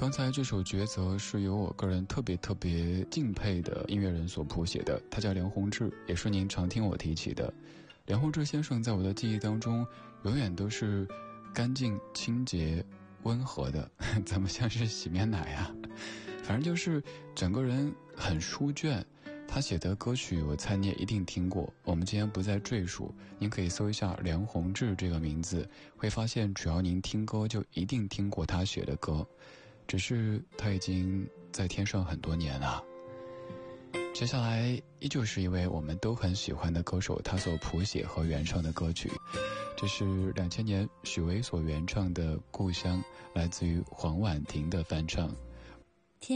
刚才这首抉择是由我个人特别敬佩的音乐人所谱写的，他叫梁鸿志，也是您常听我提起的。梁鸿志先生在我的记忆当中永远都是干净清洁温和的，怎么像是洗面奶啊？反正就是整个人很书卷。他写的歌曲我猜你也一定听过，我们今天不再赘述，您可以搜一下梁鸿志这个名字，会发现只要您听歌就一定听过他写的歌，只是他已经在天上很多年了。接下来依旧是一位我们都很喜欢的歌手，他所谱写和原唱的歌曲，这是2000年许巍所原唱的《故乡》，来自于黄婉婷的翻唱。